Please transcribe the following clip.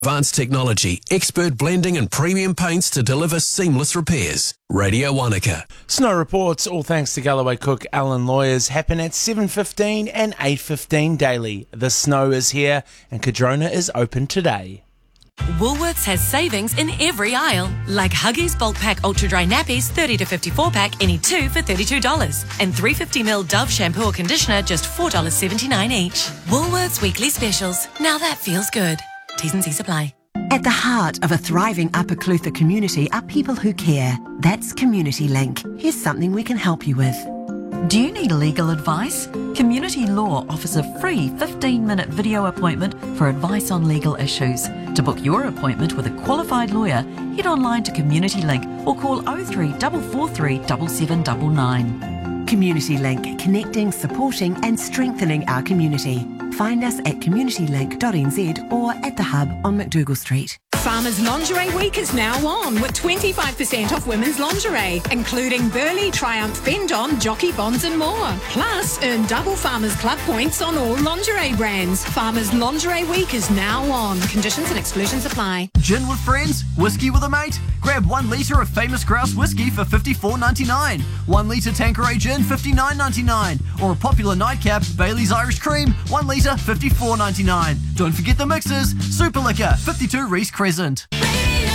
Advanced technology, expert blending and premium paints to deliver seamless repairs. Radio Wanaka. Snow reports, all thanks to Galloway Cook Allen Lawyers, happen at 7:15 and 8:15 daily. The snow is here and Cardrona is open today. Woolworths has savings in every aisle, like Huggies Bulk Pack Ultra Dry Nappies 30 to 54 pack, any 2 for $32. And 350ml Dove shampoo or conditioner, just $4.79 each. Woolworths weekly specials. Now that feels good. T's and C's apply. At the heart of a thriving Upper Clutha community are people who care. That's Community Link. Here's something we can help you with. Do you need legal advice? Community Law offers a free 15-minute video appointment for advice on legal issues. To book your appointment with a qualified lawyer, head online to Community Link or call 03 443 7799. Community Link, connecting, supporting and strengthening our community. Find us at communitylink.nz or at the Hub on McDougall Street. Farmers Lingerie Week is now on with 25% off women's lingerie, including Burley, Triumph, Fendon, Jockey Bonds and more. Plus, earn double Farmers Club points on all lingerie brands. Farmers Lingerie Week is now on. Conditions and exclusions apply. Gin with friends? Whiskey with a mate? Grab 1 litre of Famous Grouse whiskey for $54.99. 1 litre Tanqueray gin, $59.99. Or a popular nightcap, Bailey's Irish Cream, 1 litre, $54.99. Don't forget the mixers. Super Liquor, 52 Reese Crescent.